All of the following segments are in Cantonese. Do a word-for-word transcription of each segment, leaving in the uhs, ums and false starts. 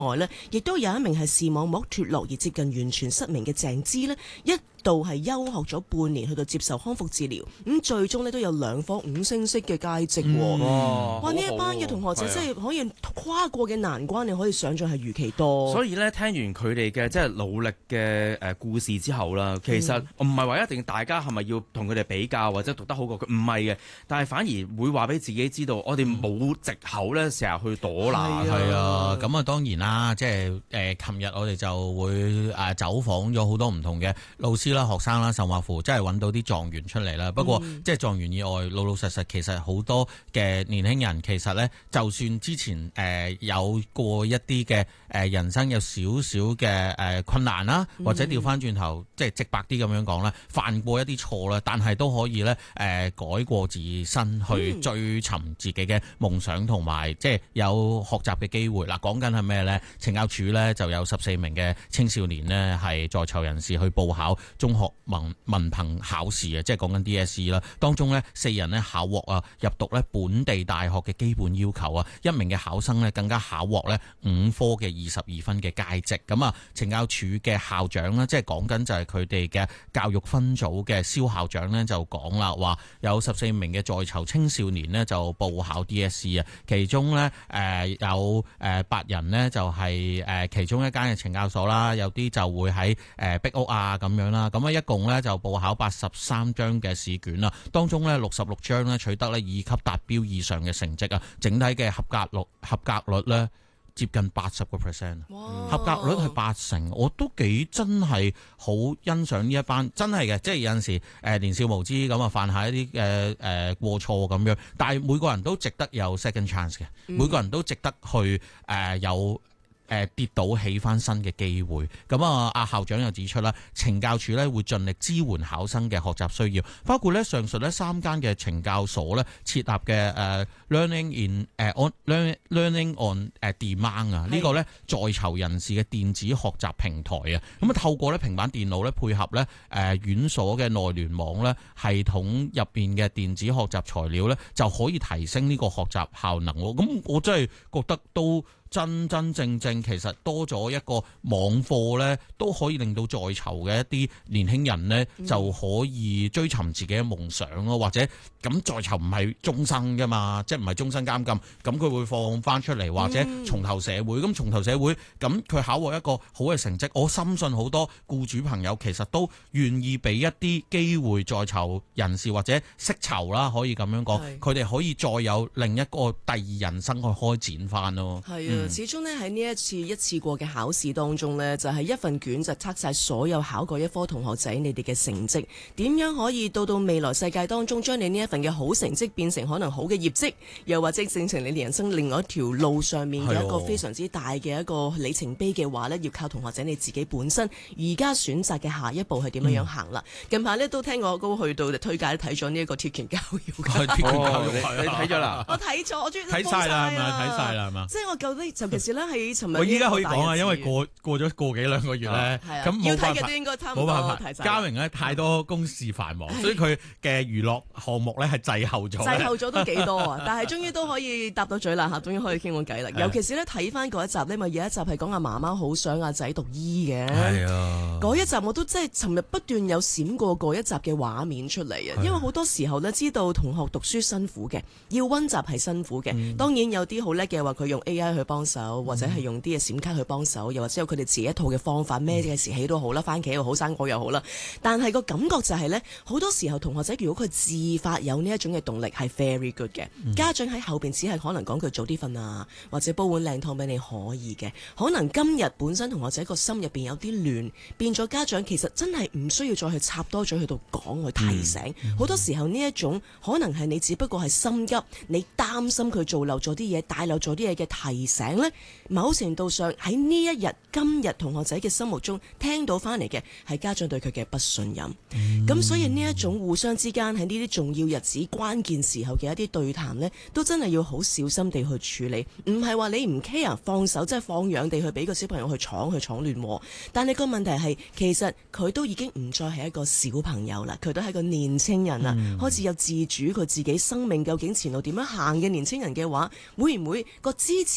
外呢，亦都有一名係視網膜脫落而接近完全失明嘅鄭芝呢，一度係休學咗半年去到接受康復治療，咁最終呢，都有兩科五星星嘅佳績。 嗯、哇！ 哇！呢一班嘅同學仔真係可以跨過嘅難關，你可以想象係如其多。 所以呢，聽完佢哋嘅即係努力嘅誒故事之後啦，其實唔係話一定大家係咪要同佢哋比較或者讀得好過佢，唔係嘅，但係反而會話俾自己知道，我哋冇藉口咧，成日去躲懶。 係啊，咁啊當然啦，即係誒，琴日我哋就會誒走訪咗好多唔同嘅老師啦、學生啦，甚或乎即係揾到啲狀元出嚟啦。不過、嗯、即係狀元以外，老老實實其實好多嘅年輕人其實咧，就算之前誒、呃、有過一啲嘅誒人生有少少嘅誒困難啦，或者調翻轉頭即係直白啲咁樣講啦，犯過一啲錯啦，但係都可以咧誒、呃、改過自身去追尋自己嘅夢想同埋即係有學習嘅機會。嗱，講緊係咩咧？懲教署咧就有十四名嘅青少年呢係在囚人士去報考中學文文憑考試啊，即係講緊 D S E 啦。當中呢，四人呢考獲啊入讀咧本地大學嘅基本要求啊，一名嘅考生呢更加考獲咧五科嘅二十二分嘅佳績。咁啊，懲教署嘅校長呢，即係講緊就係佢哋嘅教育分組嘅蕭校長呢，就講啦，話有十四名嘅在囚青少年呢就報考 D S E 啊，其中呢，誒、呃、有誒八人呢就係、是、誒其中一間嘅懲教所啦，有啲就會喺誒壁屋啊咁樣啦，咁啊一共呢就報考八十三張嘅試卷啦，當中呢，六十六張呢取得呢二級達標以上嘅成績啊，整體嘅合格率合格率呢接近八十個 percent， 合格率係八成，我都幾真係好欣賞呢一班，真係嘅，即係有陣時誒年少無知咁啊犯下一啲誒誒過錯咁樣，但係每個人都值得有 second chance 嘅，每個人都值得去誒、呃、有。誒跌倒起翻身嘅機會，咁啊，阿校長又指出啦，懲教署咧會盡力支援考生嘅學習需要，包括咧上述咧三間嘅懲教所咧設立嘅誒 learning in 誒 on learning learning on 誒 demand 啊，呢個咧在囚人士嘅電子學習平台啊，咁啊透過咧平板電腦咧配合咧誒院所嘅內聯網咧系統入邊嘅電子學習材料咧，就可以提升呢個學習效能喎。咁我真係覺得都。真真正正其實多咗一個網課呢，都可以令到在囚嘅一啲年輕人呢，就可以追尋自己嘅夢想咯，或者咁在囚唔係終生噶嘛，即係唔係終身監禁，咁佢會放翻出嚟，或者重投社會，咁重投社會，咁佢考獲一個好嘅成績，我深信好多僱主朋友其實都願意俾一啲機會在囚人士或者釋囚啦，可以咁樣講，佢哋可以再有另一個第二人生去開展翻咯。 係啊。始終呢，喺呢一次一次過嘅考試當中呢，就係、是、一份卷就測晒所有考過一科同學仔你哋嘅成績，點樣可以到到未來世界當中將你呢一份嘅好成績變成可能好嘅業績，又或者正成你人生另外一條路上面嘅一個非常之大嘅一個里程碑嘅話呢，要靠同學仔你自己本身而家選擇嘅下一步係點樣樣行啦。嗯、近排呢，都聽我高去到推介睇咗呢一個鐵拳教育，鐵拳教育你睇咗啦？我睇咗，我終於睇晒啦，係咪？睇晒啦，係嘛？即係我舊啲。尤其是咧喺尋日，我依家可以講啊，因為過過咗個幾兩個月咧，咁要睇嘅都應該差唔多睇晒。嘉榮咧太多公事繁忙，所以佢嘅娛樂項目咧係滯後咗，滯後咗都幾多啊！但係終於都可以答到嘴啦嚇，終於可以傾到偈啦。尤其是咧睇翻嗰一集咧，咪有一集係講阿媽媽好想阿仔讀醫嘅，係啊，嗰一集我都真係尋日不斷有閃過嗰一集嘅畫面出嚟啊！因為好多時候咧知道同學讀書辛苦嘅，要溫習係辛苦嘅，嗯、當然有啲好叻嘅話佢用 A I 去幫手，或者係用啲嘅閃卡去幫手，又或者有佢哋自己一套嘅方法，咩嘅時起都好啦，番茄又好，生果又好啦。但係個感覺就係呢，好多時候同學仔如果佢自發有呢一種嘅動力係 very good 嘅，嗯、家長喺後邊只係可能講佢早啲瞓啊，或者煲碗靚湯俾你可以嘅。可能今日本身同學仔個心入邊有啲亂，變咗家長其實真係唔需要再去插多嘴去度講去提醒。好、嗯嗯、多時候呢一種可能係你只不過係心急，你擔心佢做漏咗啲嘢，帶漏咗啲嘢嘅提醒呢。某程度上喺呢一日今日同學仔嘅心目中聽到翻嚟嘅係家長對佢嘅不信任，咁、嗯、所以呢一種互相之間喺呢啲重要日子關鍵時候嘅一啲對談呢，都真係要好小心地去處理，唔係話你唔 care 放手即係放養地去俾個小朋友去闖去闖亂，但係個問題係其實佢都已經唔再係一個小朋友啦，佢都係一個年青人啦，嗯、開始有自主佢自己生命究竟前路點樣行嘅年青人嘅話，會唔會個支持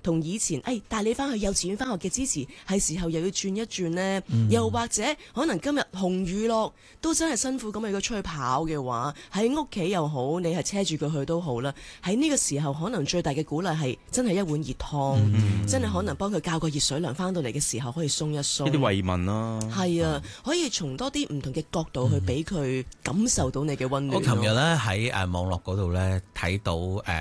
同以前誒帶你翻去幼稚園翻學嘅支持，係時候又要轉一轉呢？ 嗯、 又或者可能今日紅雨落都真係辛苦咁，如果出去跑嘅話，喺屋企又好，你係車住佢去都好啦。喺呢個時候，可能最大嘅鼓勵係真係一碗熱湯， 嗯、 真係可能幫佢較個熱水涼，翻到嚟嘅時候可以鬆一鬆。 呢啲慰問啦， 係啊，可以從多啲唔同嘅角度去俾佢感受到你嘅溫暖。 我琴日咧喺誒網絡嗰度咧睇到誒。